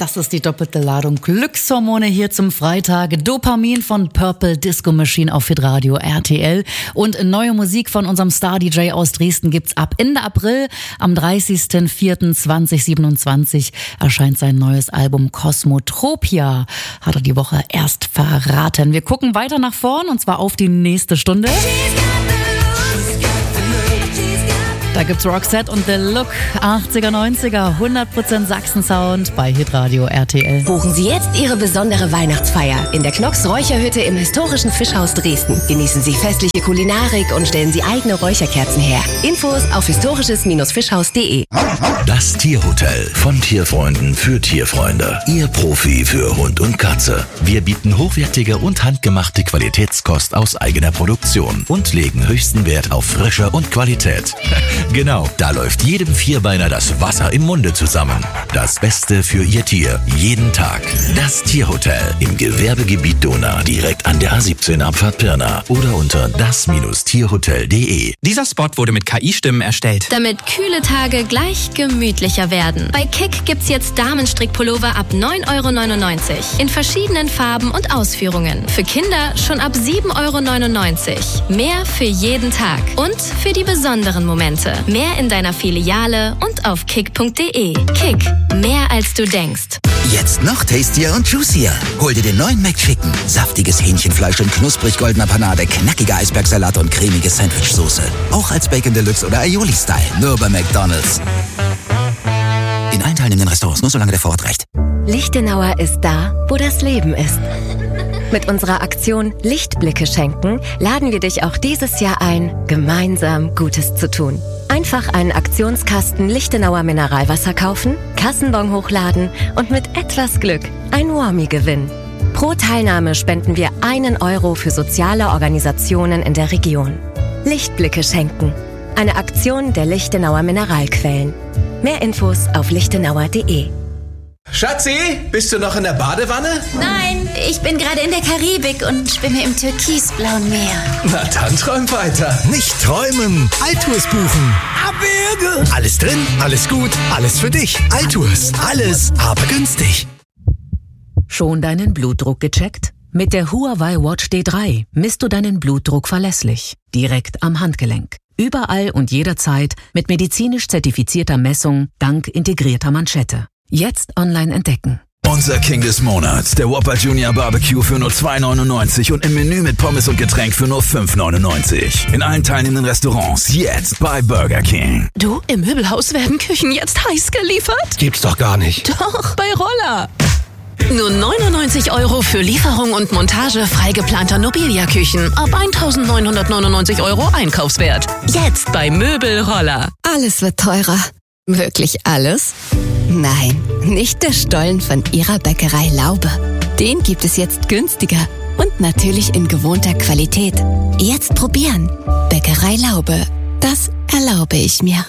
Das ist die doppelte Ladung Glückshormone hier zum Freitag. Dopamin von Purple Disco Machine auf Hitradio RTL. Und neue Musik von unserem Star-DJ aus Dresden gibt's ab Ende April. Am 30.04.2027 erscheint sein neues Album Cosmotropia. Hat er die Woche erst verraten. Wir gucken weiter nach vorn und zwar auf die nächste Stunde. Da gibt's Roxette und The Look, 80er, 90er, 100% Sachsen-Sound bei Hitradio RTL. Buchen Sie jetzt Ihre besondere Weihnachtsfeier in der Knox Räucherhütte im historischen Fischhaus Dresden. Genießen Sie festliche Kulinarik und stellen Sie eigene Räucherkerzen her. Infos auf historisches-fischhaus.de. Das Tierhotel von Tierfreunden für Tierfreunde. Ihr Profi für Hund und Katze. Wir bieten hochwertige und handgemachte Qualitätskost aus eigener Produktion und legen höchsten Wert auf Frische und Qualität. Genau, da läuft jedem Vierbeiner das Wasser im Munde zusammen. Das Beste für Ihr Tier, jeden Tag. Das Tierhotel im Gewerbegebiet Donau, direkt an der A17 Abfahrt Pirna oder unter das-tierhotel.de. Dieser Spot wurde mit KI-Stimmen erstellt. Damit kühle Tage gleich gemütlicher werden. Bei Kick gibt's jetzt Damenstrickpullover ab 9,99 € in verschiedenen Farben und Ausführungen. Für Kinder schon ab 7,99 €. Mehr für jeden Tag und für die besonderen Momente. Mehr in deiner Filiale und auf kick.de. Kick, mehr als du denkst. Jetzt noch tastier und juicier. Hol dir den neuen McChicken. Saftiges Hähnchenfleisch in knusprig goldener Panade, knackiger Eisbergsalat und cremige Sandwichsoße. Auch als Bacon Deluxe oder Aioli-Style. Nur bei McDonald's. In allen teilnehmenden Restaurants, nur solange der Vorrat reicht. Lichtenauer ist da, wo das Leben ist. Mit unserer Aktion Lichtblicke schenken laden wir dich auch dieses Jahr ein, gemeinsam Gutes zu tun. Einfach einen Aktionskasten Lichtenauer Mineralwasser kaufen, Kassenbon hochladen und mit etwas Glück ein Warmie gewinnen. Pro Teilnahme spenden wir 1 € für soziale Organisationen in der Region. Lichtblicke schenken. Eine Aktion der Lichtenauer Mineralquellen. Mehr Infos auf lichtenauer.de. Schatzi, bist du noch in der Badewanne? Nein, ich bin gerade in der Karibik und schwimme im türkisblauen Meer. Na dann träum weiter. Nicht träumen, Altours buchen. Abwürge. Alles drin, alles gut, alles für dich. Altours, alles, aber günstig. Schon deinen Blutdruck gecheckt? Mit der Huawei Watch D3 misst du deinen Blutdruck verlässlich, direkt am Handgelenk. Überall und jederzeit mit medizinisch zertifizierter Messung dank integrierter Manschette. Jetzt online entdecken. Unser King des Monats, der Whopper Junior Barbecue für nur 2,99 € und im Menü mit Pommes und Getränk für nur 5,99 €. In allen teilnehmenden Restaurants jetzt bei Burger King. Du, im Möbelhaus werden Küchen jetzt heiß geliefert? Gibt's doch gar nicht. Doch, bei Roller. Nur 99 € für Lieferung und Montage frei geplanter Nobilia-Küchen ab 1.999 € Einkaufswert. Jetzt bei Möbelroller. Alles wird teurer. Wirklich alles? Nein, nicht der Stollen von Ihrer Bäckerei Laube. Den gibt es jetzt günstiger und natürlich in gewohnter Qualität. Jetzt probieren. Bäckerei Laube. Das erlaube ich mir.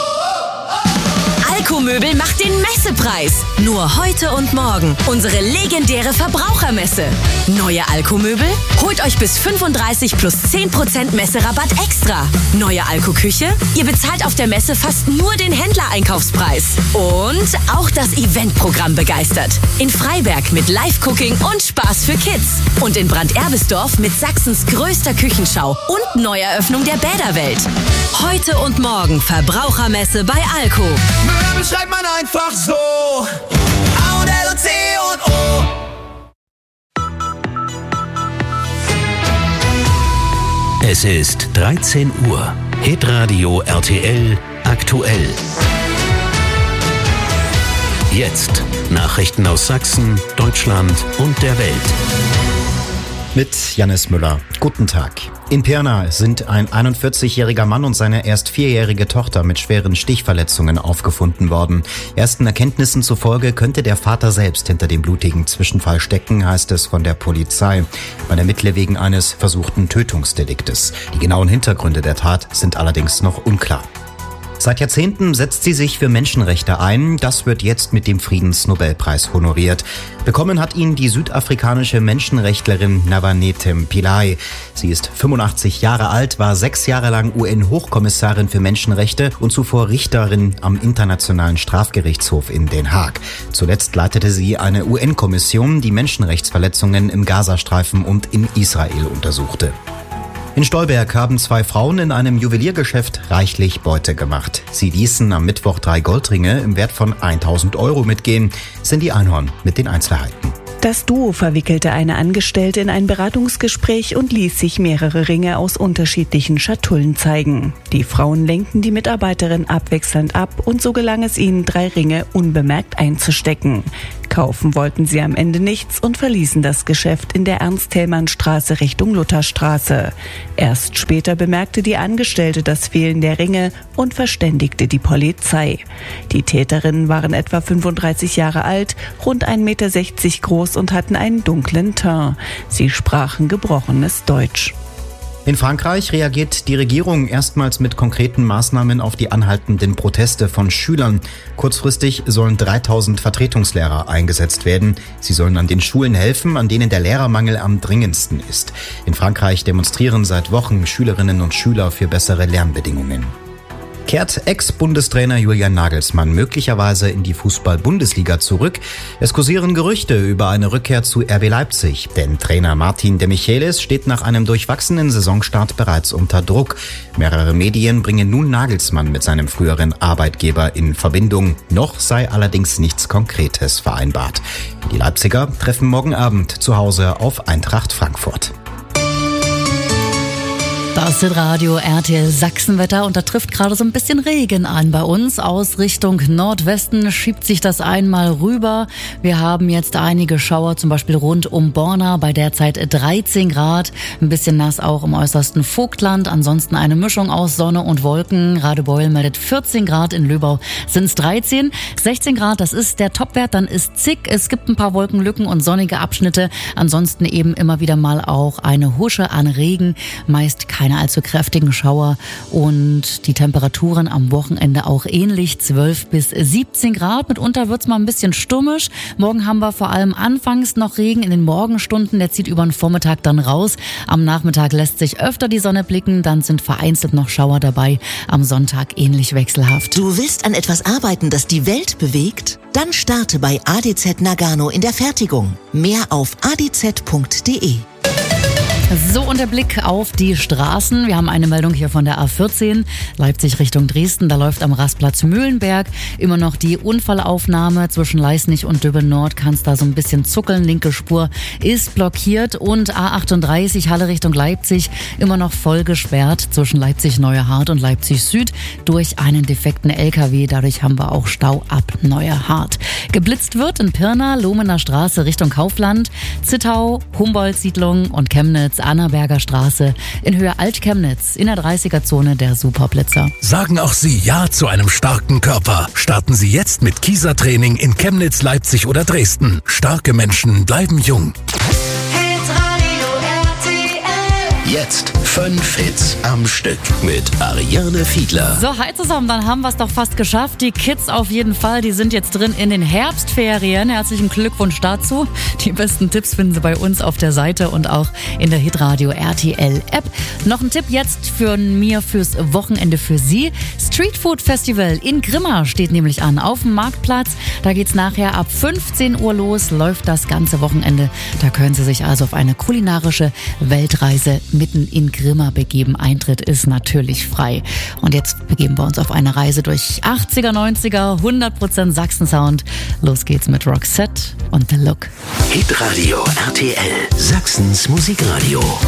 Alko-Möbel macht den Messepreis. Nur heute und morgen. Unsere legendäre Verbrauchermesse. Neue Alko-Möbel? Holt euch bis 35 plus 10% Messerabatt extra. Neue Alko-Küche? Ihr bezahlt auf der Messe fast nur den Händler-Einkaufspreis. Und auch das Eventprogramm begeistert. In Freiberg mit Live-Cooking und Spaß für Kids. Und in Brand-Erbisdorf mit Sachsens größter Küchenschau und Neueröffnung der Bäderwelt. Heute und morgen Verbrauchermesse bei Alko. Möbel schreibt man einfach so. A und L und C und O. Es ist 13 Uhr. Hitradio RTL aktuell. Jetzt Nachrichten aus Sachsen, Deutschland und der Welt. Mit Jannis Müller. Guten Tag. In Pirna sind ein 41-jähriger Mann und seine erst 4-jährige Tochter mit schweren Stichverletzungen aufgefunden worden. Ersten Erkenntnissen zufolge könnte der Vater selbst hinter dem blutigen Zwischenfall stecken, heißt es von der Polizei. Man ermittle wegen eines versuchten Tötungsdeliktes. Die genauen Hintergründe der Tat sind allerdings noch unklar. Seit Jahrzehnten setzt sie sich für Menschenrechte ein. Das wird jetzt mit dem Friedensnobelpreis honoriert. Bekommen hat ihn die südafrikanische Menschenrechtlerin Navanethem Pillay. Sie ist 85 Jahre alt, war 6 Jahre lang UN-Hochkommissarin für Menschenrechte und zuvor Richterin am Internationalen Strafgerichtshof in Den Haag. Zuletzt leitete sie eine UN-Kommission, die Menschenrechtsverletzungen im Gazastreifen und in Israel untersuchte. In Stolberg haben 2 Frauen in einem Juweliergeschäft reichlich Beute gemacht. Sie ließen am Mittwoch 3 Goldringe im Wert von 1.000 € mitgehen. Cindy Einhorn mit den Einzelheiten. Das Duo verwickelte eine Angestellte in ein Beratungsgespräch und ließ sich mehrere Ringe aus unterschiedlichen Schatullen zeigen. Die Frauen lenkten die Mitarbeiterin abwechselnd ab und so gelang es ihnen, 3 Ringe unbemerkt einzustecken. Kaufen wollten sie am Ende nichts und verließen das Geschäft in der Ernst-Thälmann-Straße Richtung Lutherstraße. Erst später bemerkte die Angestellte das Fehlen der Ringe und verständigte die Polizei. Die Täterinnen waren etwa 35 Jahre alt, rund 1,60 Meter groß und hatten einen dunklen Teint. Sie sprachen gebrochenes Deutsch. In Frankreich reagiert die Regierung erstmals mit konkreten Maßnahmen auf die anhaltenden Proteste von Schülern. Kurzfristig sollen 3.000 Vertretungslehrer eingesetzt werden. Sie sollen an den Schulen helfen, an denen der Lehrermangel am dringendsten ist. In Frankreich demonstrieren seit Wochen Schülerinnen und Schüler für bessere Lernbedingungen. Kehrt Ex-Bundestrainer Julian Nagelsmann möglicherweise in die Fußball-Bundesliga zurück? Es kursieren Gerüchte über eine Rückkehr zu RB Leipzig, denn Trainer Martin de Michelis steht nach einem durchwachsenen Saisonstart bereits unter Druck. Mehrere Medien bringen nun Nagelsmann mit seinem früheren Arbeitgeber in Verbindung. Noch sei allerdings nichts Konkretes vereinbart. Die Leipziger treffen morgen Abend zu Hause auf Eintracht Frankfurt. Das ist Radio RTL Sachsenwetter und da trifft gerade so ein bisschen Regen an bei uns. Aus Richtung Nordwesten schiebt sich das einmal rüber. Wir haben jetzt einige Schauer, zum Beispiel rund um Borna, bei derzeit 13 Grad. Ein bisschen nass auch im äußersten Vogtland. Ansonsten eine Mischung aus Sonne und Wolken. Radebeul meldet 14 Grad, in Löbau sind es 13. 16 Grad, das ist der Topwert, dann ist Zick. Es gibt ein paar Wolkenlücken und sonnige Abschnitte. Ansonsten eben immer wieder mal auch eine Husche an Regen. Meist keine allzu kräftigen Schauer und die Temperaturen am Wochenende auch ähnlich, 12 bis 17 Grad. Mitunter wird's mal ein bisschen stürmisch. Morgen haben wir vor allem anfangs noch Regen in den Morgenstunden, der zieht über den Vormittag dann raus. Am Nachmittag lässt sich öfter die Sonne blicken, dann sind vereinzelt noch Schauer dabei. Am Sonntag ähnlich wechselhaft. Du willst an etwas arbeiten, das die Welt bewegt? Dann starte bei ADZ Nagano in der Fertigung. Mehr auf adz.de. So, und der Blick auf die Straßen. Wir haben eine Meldung hier von der A14, Leipzig Richtung Dresden. Da läuft am Rastplatz Mühlenberg immer noch die Unfallaufnahme. Zwischen Leisnig und Döbeln-Nord kann es da so ein bisschen zuckeln. Linke Spur ist blockiert. Und A38 Halle Richtung Leipzig immer noch voll gesperrt zwischen Leipzig-Neuerhardt und Leipzig-Süd durch einen defekten LKW. Dadurch haben wir auch Stau ab Neuerhardt. Geblitzt wird in Pirna, Lohmener Straße Richtung Kaufland, Zittau, Humboldt-Siedlung und Chemnitz, Annaberger Straße in Höhe Alt-Chemnitz in der 30er-Zone der Superblitzer. Sagen auch Sie Ja zu einem starken Körper. Starten Sie jetzt mit Kieser-Training in Chemnitz, Leipzig oder Dresden. Starke Menschen bleiben jung. Jetzt 5 Hits am Stück mit Ariane Fiedler. So, hi zusammen, dann haben wir es doch fast geschafft. Die Kids auf jeden Fall, die sind jetzt drin in den Herbstferien. Herzlichen Glückwunsch dazu. Die besten Tipps finden Sie bei uns auf der Seite und auch in der Hitradio RTL App. Noch ein Tipp jetzt von mir fürs Wochenende für Sie. Street Food Festival in Grimma steht nämlich an, auf dem Marktplatz. Da geht's nachher ab 15 Uhr los, läuft das ganze Wochenende. Da können Sie sich also auf eine kulinarische Weltreise mitten in Grimma begeben. Eintritt ist natürlich frei. Und jetzt begeben wir uns auf eine Reise durch 80er, 90er, 100% Sachsen-Sound. Los geht's mit Roxette und The Look. Hitradio RTL, Sachsens Musikradio.